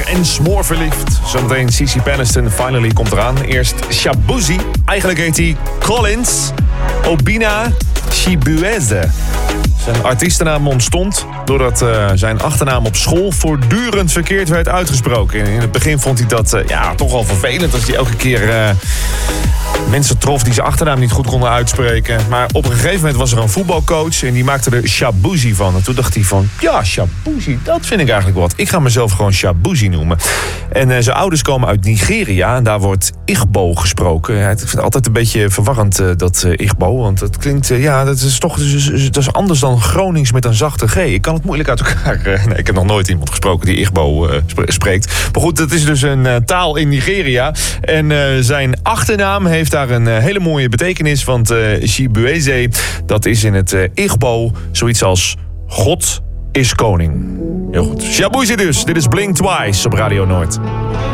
populair en smoorverliefd. Zometeen Cici Peniston, Finally komt eraan. Eerst Shabuzi, eigenlijk heet hij Collins Obina Chibueze. Zijn artiestennaam ontstond doordat zijn achternaam op school voortdurend verkeerd werd uitgesproken. In het begin vond hij dat toch wel vervelend als hij elke keer mensen trof die zijn achternaam niet goed konden uitspreken. Maar op een gegeven moment was er een voetbalcoach en die maakte er Shabuzi van. En toen dacht hij van, ja, Shabuzi, dat vind ik eigenlijk wat. Ik ga mezelf gewoon Shabuzi noemen. En zijn ouders komen uit Nigeria en daar wordt Igbo gesproken. Ja, ik vind het altijd een beetje verwarrend, dat Igbo. Want het klinkt, dat is toch dat is anders dan Gronings met een zachte G. Ik kan het moeilijk uit elkaar. Nee, ik heb nog nooit iemand gesproken die Igbo spreekt. Maar goed, dat is dus een taal in Nigeria. En zijn achternaam heeft daar een hele mooie betekenis. Want Chibueze, dat is in het Igbo zoiets als God is koning. Heel goed. Shabuzi dus. Dit is Blink Twice op Radio Noord.